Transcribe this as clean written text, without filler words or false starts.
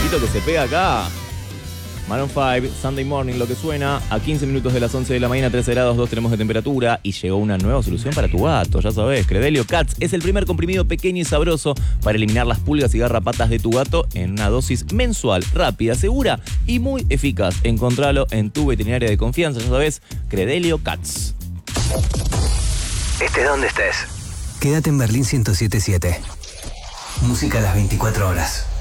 poquito que se pega acá. Maroon 5, Sunday Morning, lo que suena. A 15 minutos de las 11 de la mañana, 13 grados 2 tenemos de temperatura. Y llegó una nueva solución para tu gato, ya sabes. Credelio Cats es el primer comprimido pequeño y sabroso para eliminar las pulgas y garrapatas de tu gato en una dosis mensual, rápida, segura y muy eficaz. Encontralo en tu veterinaria de confianza, ya sabes. Credelio Cats. Estés donde estés. Quédate en Berlín 107.7. Música a las 24 horas.